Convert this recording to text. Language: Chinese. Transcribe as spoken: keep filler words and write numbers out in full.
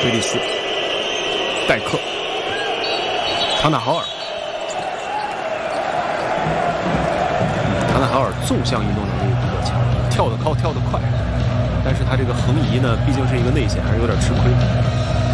菲利斯、戴克、唐纳豪尔。唐纳豪尔纵向运动能力比较强，跳得高，跳得快，但是他这个横移呢，毕竟是一个内线，还是有点吃亏。